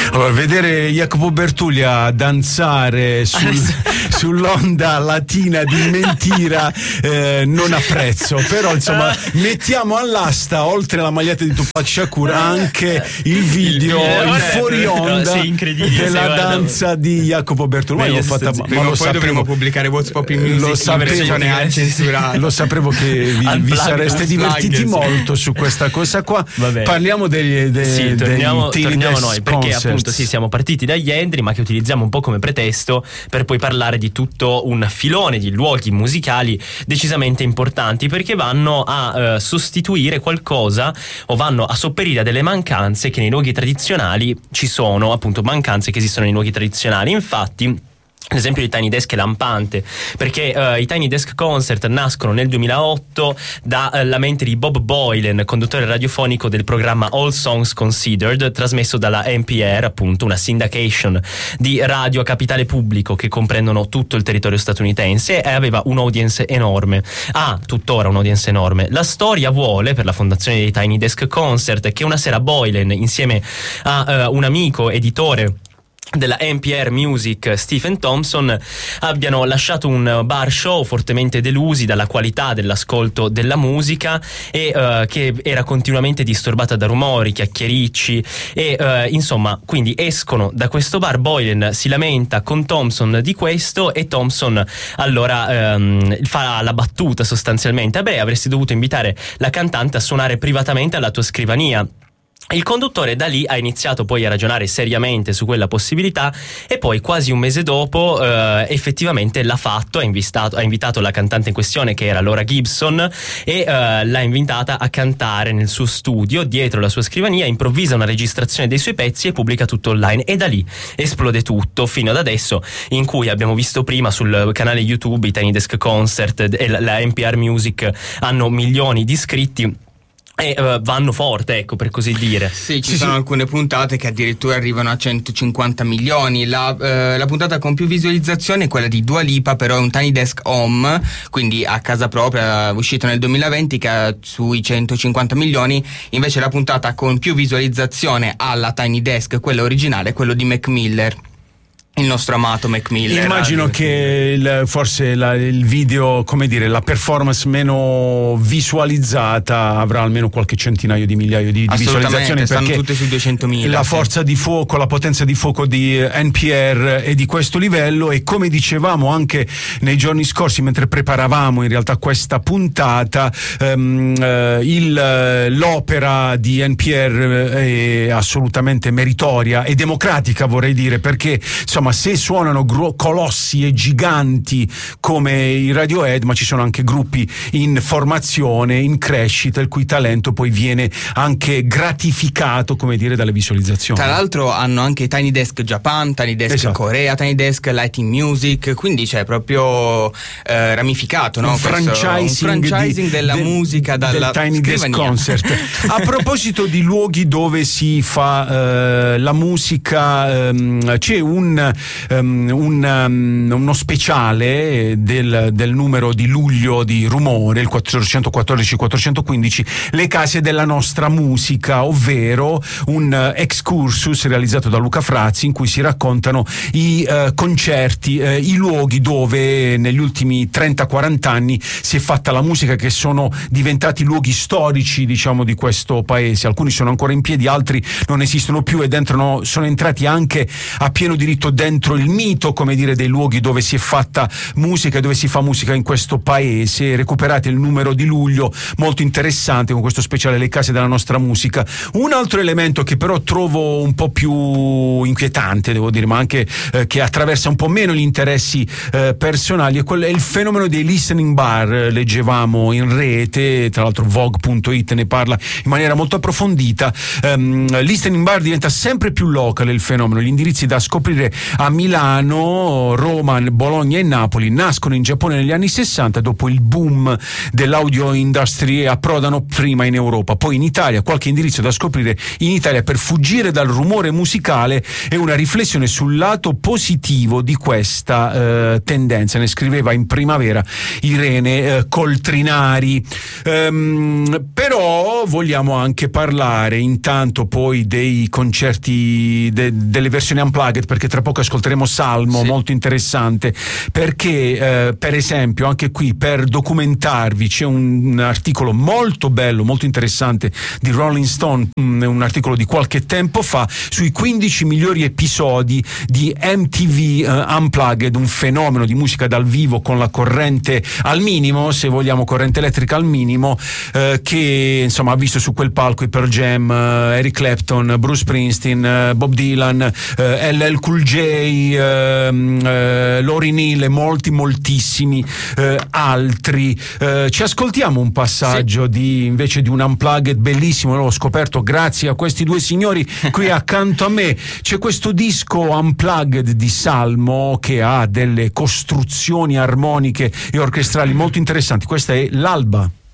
Allora, vedere Jacopo Bertuglia danzare sull'onda latina di Mentira non apprezzo, però insomma mettiamo all'asta, oltre la maglietta di Tupac Shakur, anche il video il fuori onda della danza di Jacopo Bertuglia. Ma l'ho fatta, ma lo dovremmo pubblicare What's Pop in Music la versione censurata. Lo sapevo che vi sareste divertiti molto su questa cosa qua. Vabbè. Parliamo torniamo a noi, perché appunto siamo partiti dagli Endri, ma che utilizziamo un po' come pretesto per poi parlare di tutto un filone di luoghi musicali decisamente importanti, perché vanno a sostituire qualcosa o vanno a sopperire a delle mancanze che nei luoghi tradizionali ci sono, appunto mancanze che esistono nei luoghi tradizionali. Infatti l'esempio di Tiny Desk è lampante, perché i Tiny Desk Concert nascono nel 2008 dalla mente di Bob Boylan, conduttore radiofonico del programma All Songs Considered, trasmesso dalla NPR, appunto una syndication di radio a capitale pubblico che comprendono tutto il territorio statunitense, e aveva un'audience enorme. Tuttora un'audience enorme. La storia vuole, per la fondazione dei Tiny Desk Concert, che una sera Boylan, insieme a un amico editore della NPR Music, Stephen Thompson, abbiano lasciato un bar show fortemente delusi dalla qualità dell'ascolto della musica e che era continuamente disturbata da rumori, chiacchiericci e insomma, quindi escono da questo bar. Boylan si lamenta con Thompson di questo e Thompson allora fa la battuta sostanzialmente: avresti dovuto invitare la cantante a suonare privatamente alla tua scrivania. Il conduttore da lì ha iniziato poi a ragionare seriamente su quella possibilità e poi quasi un mese dopo effettivamente l'ha fatto, ha invitato la cantante in questione, che era Laura Gibson, e l'ha invitata a cantare nel suo studio dietro la sua scrivania, improvvisa una registrazione dei suoi pezzi e pubblica tutto online, e da lì esplode tutto fino ad adesso, in cui abbiamo visto prima sul canale YouTube i Tiny Desk Concert e la NPR Music hanno milioni di iscritti e vanno forte, ecco, per così dire. Sì, ci sono alcune puntate che addirittura arrivano a 150 milioni. La puntata con più visualizzazioni è quella di Dua Lipa, però è un Tiny Desk Home, quindi a casa propria, uscito nel 2020, che ha sui 150 milioni. Invece la puntata con più visualizzazione alla Tiny Desk, quella originale, è quello di Mac Miller, il nostro amato Mac Miller. Immagino che forse il video, come dire, la performance meno visualizzata avrà almeno qualche centinaio di migliaia di visualizzazioni, stanno tutte su 200.000. La forza di fuoco, la potenza di fuoco di NPR è di questo livello, e come dicevamo anche nei giorni scorsi mentre preparavamo in realtà questa puntata, l'opera di NPR è assolutamente meritoria e democratica, vorrei dire, perché insomma se suonano colossi e giganti come i Radiohead, ma ci sono anche gruppi in formazione, in crescita, il cui talento poi viene anche gratificato, come dire, dalle visualizzazioni. Tra l'altro hanno anche Tiny Desk Japan, Tiny Desk Corea, Tiny Desk Lighting Music, quindi c'è proprio ramificato, no? Un franchising della musica dalla Tiny Desk Concert. A proposito di luoghi dove si fa la musica, c'è uno speciale del numero di luglio di Rumore, il 414-415, le case della nostra musica, ovvero un excursus realizzato da Luca Frazzi, in cui si raccontano i concerti, i luoghi dove negli ultimi 30-40 anni si è fatta la musica, che sono diventati luoghi storici, diciamo, di questo paese. Alcuni sono ancora in piedi, altri non esistono più, ed sono entrati anche a pieno diritto dentro il mito, come dire, dei luoghi dove si è fatta musica e dove si fa musica in questo paese. Recuperate il numero di luglio, molto interessante, con questo speciale Le case della nostra musica. Un altro elemento che però trovo un po' più inquietante, devo dire, ma anche che attraversa un po' meno gli interessi personali, è il fenomeno dei listening bar. Leggevamo in rete, tra l'altro Vogue.it ne parla in maniera molto approfondita. Listening bar diventa sempre più locale il fenomeno, gli indirizzi da scoprire a Milano, Roma, Bologna e Napoli nascono in Giappone negli anni 60 dopo il boom dell'audio industry, approdano prima in Europa, poi in Italia. Qualche indirizzo da scoprire in Italia per fuggire dal rumore musicale e una riflessione sul lato positivo di questa tendenza, ne scriveva in Primavera Irene Coltrinari. Però vogliamo anche parlare intanto poi dei concerti, delle versioni unplugged, perché tra poco ascolteremo Salmo, molto interessante, perché per esempio anche qui, per documentarvi, c'è un articolo molto bello, molto interessante di Rolling Stone, un articolo di qualche tempo fa, sui 15 migliori episodi di MTV Unplugged, un fenomeno di musica dal vivo con la corrente al minimo, se vogliamo, corrente elettrica al minimo, che insomma ha visto su quel palco i Pearl Jam, Eric Clapton, Bruce Springsteen, Bob Dylan, LL Cool J, Lauryn Hill e moltissimi altri. Ci ascoltiamo un passaggio invece di un Unplugged bellissimo, l'ho scoperto grazie a questi due signori qui accanto a me. C'è questo disco Unplugged di Salmo che ha delle costruzioni armoniche e orchestrali molto interessanti. Questa è L'Alba.